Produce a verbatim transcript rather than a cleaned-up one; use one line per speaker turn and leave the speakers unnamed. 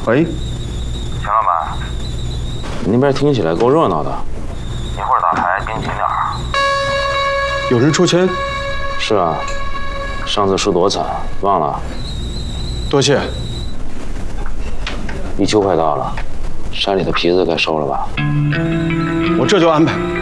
喂，
秦老板，
你那边听起来够热闹的。
一会儿打牌盯紧点儿。
有人出千？
是啊，上次输多惨，忘了？
多谢。
立秋快到了，山里的皮子该收了吧？
我这就安排。